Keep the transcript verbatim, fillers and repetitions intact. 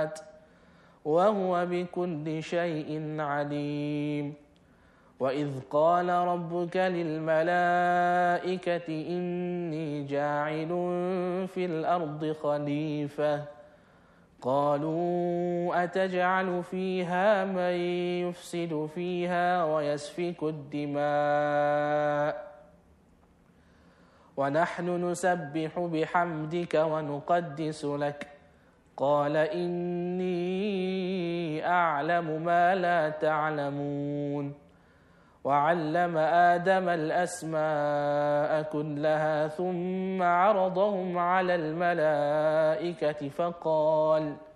وهو بكل شيء عليم. وإذ قال ربك للملائكة إني جاعل في الأرض خليفة قالوا أتجعل فيها من يفسد فيها ويسفك الدماء ونحن نسبح بحمدك ونقدس لك قال إني أعلم ما لا تعلمون. وعلم آدم الأسماء كلها ثم عرضهم على الملائكة فقال